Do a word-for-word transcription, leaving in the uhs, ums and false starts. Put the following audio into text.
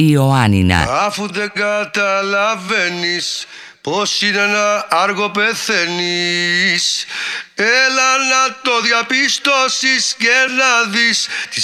Ιωάννινα. Αφού δεν καταλαβαίνεις πως είναι να άργο πεθαίνεις, έλα να το διαπιστώσεις και να δεις